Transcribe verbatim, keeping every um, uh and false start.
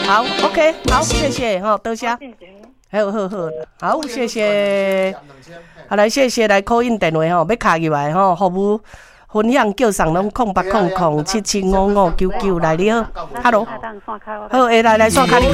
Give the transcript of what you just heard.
好 ，OK， 好，谢谢哈，多谢。好好好，好，谢谢。好来，谢谢来 call in 电话吼，要卡入来吼，服务分享叫上拢空八空空七七五五九九来你好 ，Hello， 好，诶，来来刷卡你。